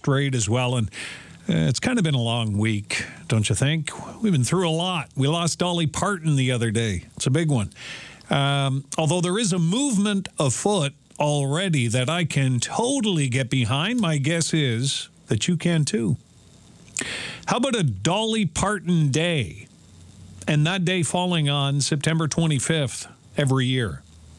straight as well. And it's kind of been a long week, don't you think? We've been through a lot. We lost Dolly Parton the other day. It's a big one. Although there is a movement afoot already that I can totally get behind, my guess is that you can too. How about a Dolly Parton Day? And that day falling on September 25th every year.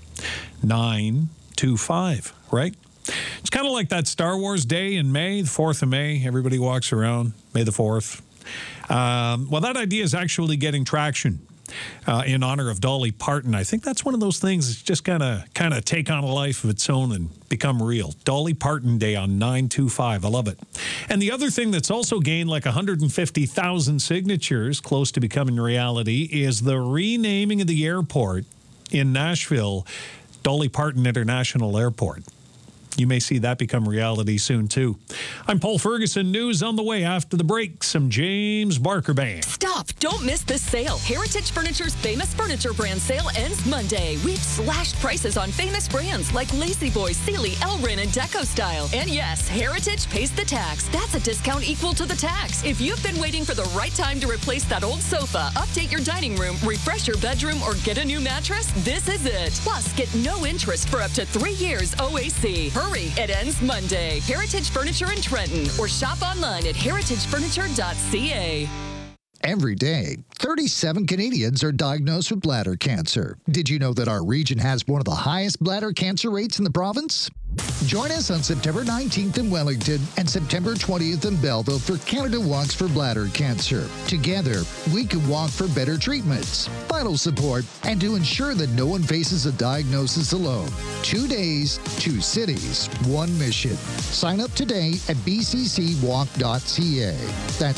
9/25, right? It's kind of like that Star Wars Day in May, the 4th of May. Everybody walks around, May the 4th. Well, that idea is actually getting traction in honor of Dolly Parton. I think that's one of those things that's just kind of take on a life of its own and become real. Dolly Parton Day on 9/25. I love it. And the other thing that's also gained like 150,000 signatures, close to becoming reality, is the renaming of the airport in Nashville, Dolly Parton International Airport. You may see that become reality soon, too. I'm Paul Ferguson. News on the way after the break. Some James Barker Band. Stop. Don't miss this sale. Heritage Furniture's famous furniture brand sale ends Monday. We've slashed prices on famous brands like Lazy Boy, Sealy, Elrin, and Deco Style. And yes, Heritage pays the tax. That's a discount equal to the tax. If you've been waiting for the right time to replace that old sofa, update your dining room, refresh your bedroom, or get a new mattress, this is it. Plus, get no interest for up to 3 years OAC. Hurry, it ends Monday. Heritage Furniture in Trenton, or shop online at heritagefurniture.ca. Every day, 37 Canadians are diagnosed with bladder cancer. Did you know that our region has one of the highest bladder cancer rates in the province? Join us on September 19th in Wellington and September 20th in Belleville for Canada Walks for Bladder Cancer. Together, we can walk for better treatments, vital support, and to ensure that no one faces a diagnosis alone. 2 days, 2 cities, 1 mission. Sign up today at bccwalk.ca. That's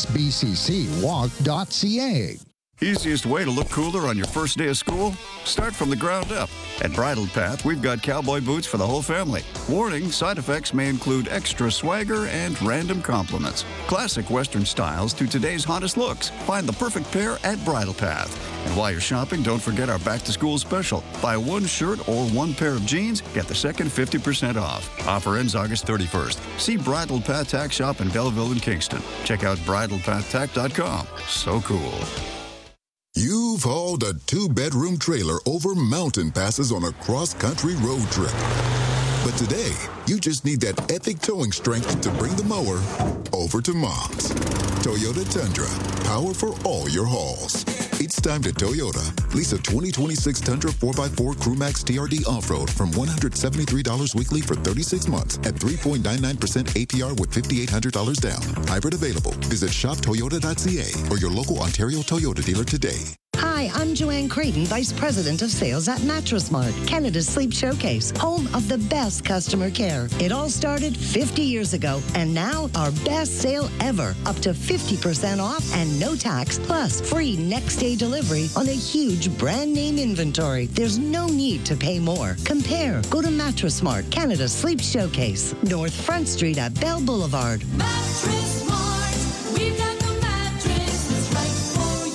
bccwalk.ca. Easiest way to look cooler on your first day of school? Start from the ground up. At Bridal Path, we've got cowboy boots for the whole family. Warning, side effects may include extra swagger and random compliments. Classic Western styles to today's hottest looks. Find the perfect pair at Bridal Path. And while you're shopping, don't forget our back-to-school special. Buy 1 shirt or 1 pair of jeans, get the second 50% off. Offer ends August 31st. See Bridal Path Tack Shop in Belleville and Kingston. Check out bridalpathtack.com. So cool. You've hauled a 2-bedroom trailer over mountain passes on a cross-country road trip. But today, you just need that epic towing strength to bring the mower over to Mom's. Toyota Tundra, power for all your hauls. It's time to Toyota. Lease a 2026 Tundra 4x4 Crewmax TRD Off-Road from $173 weekly for 36 months at 3.99% APR with $5,800 down. Hybrid available. Visit shoptoyota.ca or your local Ontario Toyota dealer today. Hi, I'm Joanne Creighton, Vice President of Sales at Mattress Mart, Canada's sleep showcase, home of the best customer care. It all started 50 years ago, and now our best sale ever, up to 50% off and no tax, plus free next-day delivery on a huge brand-name inventory. There's no need to pay more. Compare. Go to Mattress Mart, Canada's sleep showcase, North Front Street at Bell Boulevard. Mattress Mart, we've got the mattress that's right for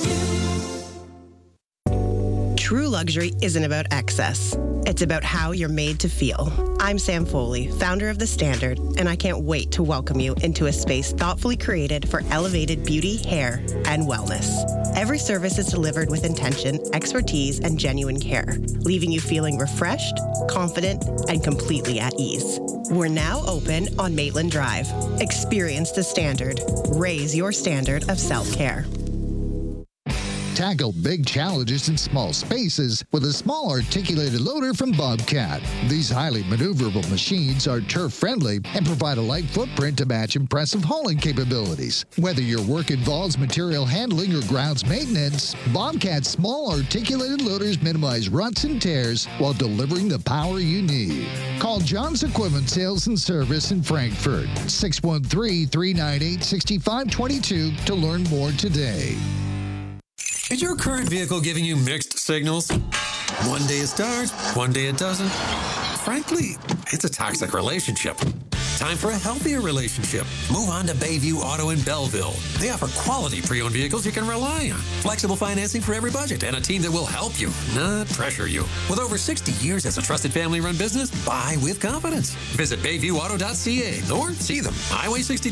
you. True luxury isn't about excess. It's about how you're made to feel. I'm Sam Foley, founder of The Standard, and I can't wait to welcome you into a space thoughtfully created for elevated beauty, hair, and wellness. Every service is delivered with intention, expertise, and genuine care, leaving you feeling refreshed, confident, and completely at ease. We're now open on Maitland Drive. Experience The Standard. Raise your standard of self-care. Tackle big challenges in small spaces with a small articulated loader from Bobcat. These highly maneuverable machines are turf-friendly and provide a light footprint to match impressive hauling capabilities. Whether your work involves material handling or grounds maintenance, Bobcat's small articulated loaders minimize ruts and tears while delivering the power you need. Call John's Equipment Sales and Service in Frankfurt, 613-398-6522 to learn more today. Is your current vehicle giving you mixed signals? One day it starts, one day it doesn't. Frankly, it's a toxic relationship. Time for a healthier relationship. Move on to Bayview Auto in Belleville. They offer quality pre-owned vehicles you can rely on. Flexible financing for every budget and a team that will help you, not pressure you. With over 60 years as a trusted family-run business, buy with confidence. Visit BayviewAuto.ca or see them. Highway 60